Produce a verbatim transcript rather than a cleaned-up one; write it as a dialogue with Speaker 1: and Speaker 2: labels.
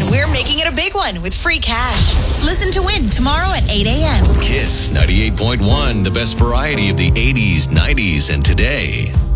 Speaker 1: we're making it a big one with free cash. Listen to win tomorrow at eight a.m.
Speaker 2: Kiss ninety-eight point one, the best variety of the eighties, nineties, and today.